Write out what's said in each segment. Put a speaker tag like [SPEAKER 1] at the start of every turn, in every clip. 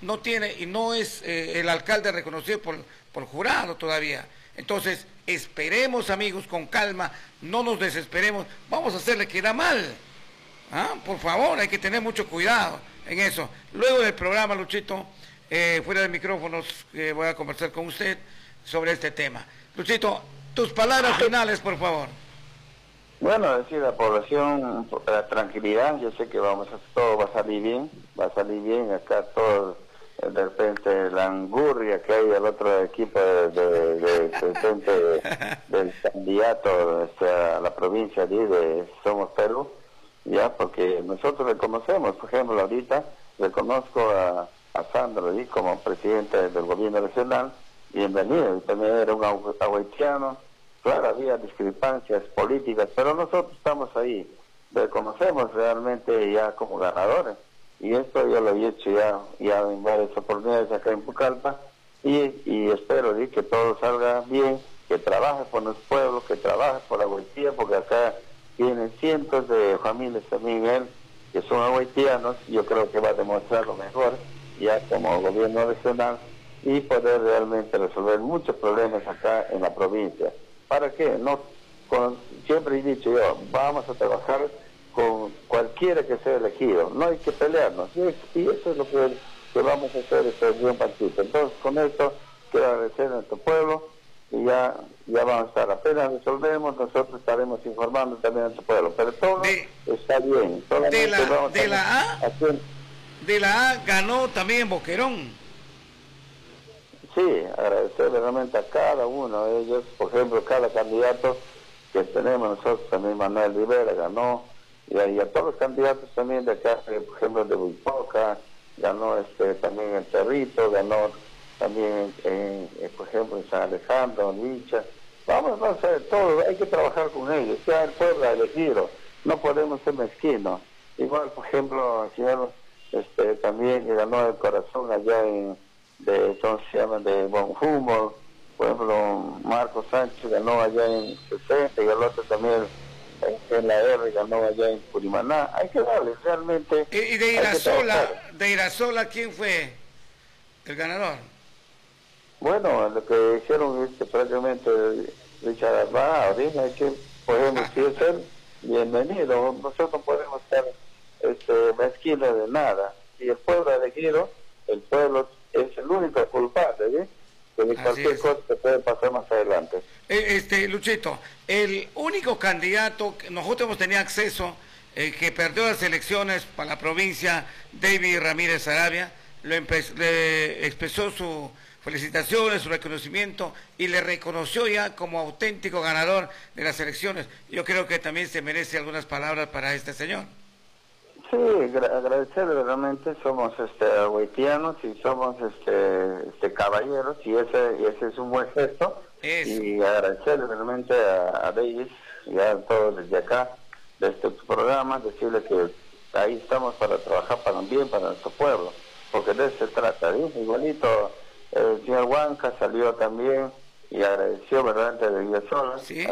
[SPEAKER 1] no tiene y no es el alcalde reconocido por jurado todavía. Entonces, esperemos, amigos, con calma, no nos desesperemos, vamos a hacerle quedar mal. Por favor, hay que tener mucho cuidado en eso. Luego del programa, Luchito, fuera de micrófonos, voy a conversar con usted sobre este tema. Luchito, tus palabras finales, por favor.
[SPEAKER 2] Bueno, decir a la población tranquilidad, yo sé que todo va a salir bien, acá todo, de repente la angurria que hay del otro equipo del candidato a la provincia de Somos Perú, ya, porque nosotros reconocemos, por ejemplo, ahorita reconozco a Sandro como presidente del gobierno nacional, bienvenido, y también era un haitiano. Claro, había discrepancias políticas, pero nosotros estamos ahí, reconocemos realmente ya como ganadores, y esto yo lo he hecho ya en varias oportunidades acá en Pucallpa, y espero que todo salga bien, que trabaje por los pueblos, que trabaje por la Haitía, porque acá tienen cientos de familias también que son haitianos. Yo creo que va a demostrar lo mejor ya como gobierno regional y poder realmente resolver muchos problemas acá en la provincia. ¿Para qué? Siempre he dicho yo, vamos a trabajar con cualquiera que sea elegido, no hay que pelearnos, y eso es lo que vamos a hacer este buen partido. Entonces, con esto, quiero agradecer a nuestro pueblo, y ya vamos a estar, apenas resolvemos, nosotros estaremos informando también a nuestro pueblo, pero todo está bien.
[SPEAKER 1] De la A ganó también Boquerón.
[SPEAKER 2] Sí, agradecer realmente a cada uno de ellos, por ejemplo, cada candidato que tenemos nosotros, también Manuel Rivera ganó, y a todos los candidatos también de acá, por ejemplo, de Huipoca, ganó también el Cerrito, ganó también, por ejemplo, en San Alejandro, en Licha. Vamos a hacer todo, hay que trabajar con ellos, ya el pueblo ha elegido, no podemos ser mezquinos. Igual, por ejemplo, el señor también que ganó el corazón allá de Bonfumo, por ejemplo, Marco Sánchez ganó allá en 60, y el otro también en la R ganó allá en Curimaná. Hay que darle realmente.
[SPEAKER 1] ¿Y de Irasola quién fue el ganador?
[SPEAKER 2] Bueno, lo que hicieron prácticamente Richard Arba, ahorita hay que, por ejemplo, si es él, bienvenido. Nosotros no podemos ser mezquinos de nada. Si el pueblo ha elegido, el pueblo es el único culpable, ¿sí? Que cualquier cosa que puede pasar más adelante.
[SPEAKER 1] Luchito, el único candidato que nosotros hemos tenido acceso, que perdió las elecciones para la provincia, David Ramírez Sarabia, le expresó sus felicitaciones, su reconocimiento, y le reconoció ya como auténtico ganador de las elecciones. Yo creo que también se merece algunas palabras para este señor.
[SPEAKER 2] Sí, agradecerle realmente, somos haitianos y somos caballeros, y ese es un buen gesto. Eso. Y agradecerle realmente a Davis y a todos desde acá, de este programa, decirle que ahí estamos para trabajar para un bien, para nuestro pueblo, porque de eso se trata, ¿sí? Igualito el señor Huanca salió también y agradeció verdaderamente de Villasola,
[SPEAKER 1] sí,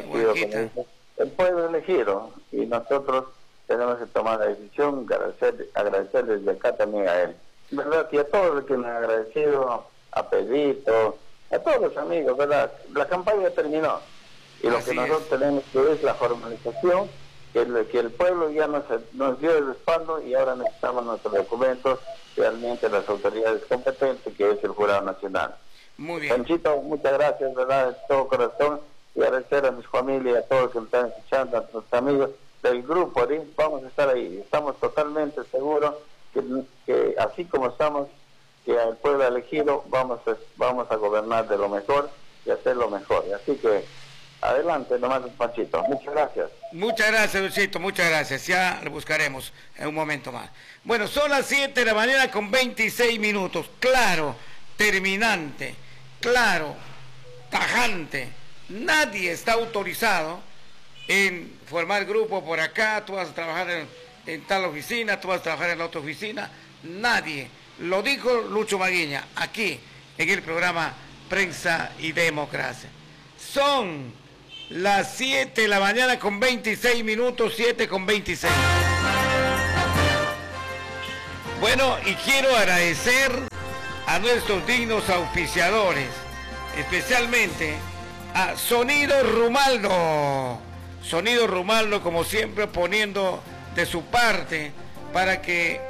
[SPEAKER 2] el pueblo elegido, y nosotros tenemos que tomar la decisión, agradecer desde acá también a él. ¿Verdad? Y a todos los que me han agradecido, a Pedrito, a todos los amigos, ¿verdad? La campaña terminó. Y lo que nosotros tenemos que es la formalización, que el pueblo ya nos dio el respaldo, y ahora necesitamos nuestros documentos, realmente las autoridades competentes, que es el Jurado Nacional.
[SPEAKER 1] Muy bien.
[SPEAKER 2] Panchito, muchas gracias, ¿verdad? De todo corazón, y agradecer a mis familias, a todos los que me están escuchando, a nuestros amigos del grupo, ¿sí? Vamos a estar ahí, estamos totalmente seguros que así como estamos, que el pueblo elegido, vamos a gobernar de lo mejor y hacer lo mejor. Así que adelante nomás, Panchito, muchas gracias.
[SPEAKER 1] Muchas gracias, Luchito, muchas gracias, ya lo buscaremos en un momento más. Bueno, son las 7 de la mañana con 26 minutos, claro, terminante, claro, tajante, nadie está autorizado en formar grupo por acá, tú vas a trabajar en tal oficina, tú vas a trabajar en la otra oficina, nadie. Lo dijo Lucho Maguiña, aquí, en el programa Prensa y Democracia. Son las 7 de la mañana con 26 minutos, 7 con 26. Bueno, y quiero agradecer a nuestros dignos auspiciadores, especialmente a Sonido Rumaldo. Sonido Rumaldo, como siempre, poniendo de su parte para que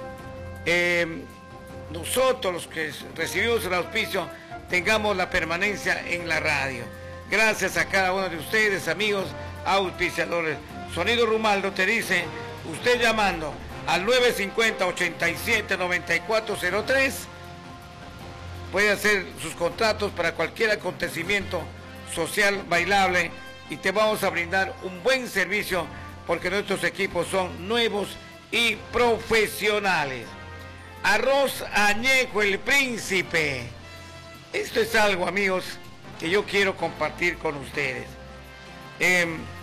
[SPEAKER 1] nosotros, los que recibimos el auspicio, tengamos la permanencia en la radio. Gracias a cada uno de ustedes, amigos auspiciadores. Sonido Rumaldo te dice, usted llamando al 950-87-9403, puede hacer sus contratos para cualquier acontecimiento social bailable y te vamos a brindar un buen servicio porque nuestros equipos son nuevos y profesionales. Arroz Añejo El Príncipe. Esto es algo, amigos, que yo quiero compartir con ustedes.